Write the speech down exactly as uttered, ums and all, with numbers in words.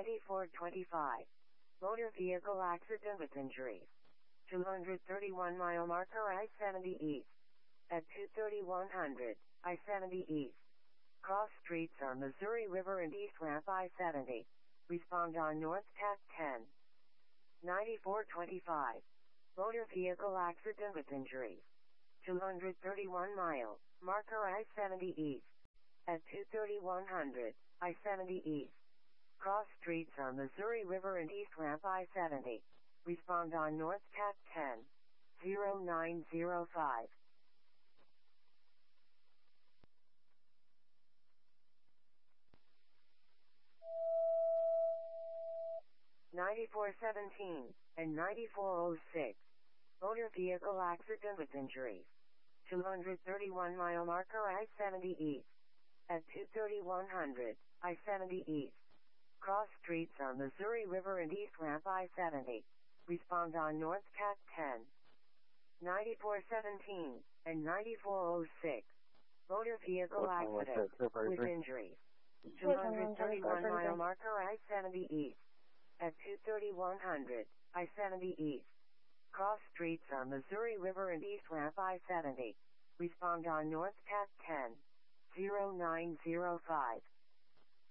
ninety-four twenty-five. Motor vehicle accident with injuries. two thirty-one mile marker I seventy East. At two thirty-one hundred, I seventy East. Cross streets are Missouri River and East Ramp I seventy. Respond on North Tack ten. ninety-four twenty-five. Motor vehicle accident with injuries. two thirty-one mile, marker I seventy East. At two thirty-one hundred, I seventy East. Cross streets are Missouri River and East Ramp I seventy. Respond on North Tack ten. zero nine zero five. ninety-four seventeen and ninety-four oh six. Motor vehicle accident with injuries. two thirty-one mile marker I seventy East. At two thirty-one hundred, I seventy East. Cross streets are Missouri River and East Ramp I seventy. Respond on North Tack ten. ninety-four seventeen and ninety-four oh six. Motor vehicle accident with injuries. two thirty-one mile marker I seventy East. At two thirty-one hundred, I seventy East. Cross streets are Missouri River and East Ramp I seventy. Respond on North Tack ten. zero nine zero five.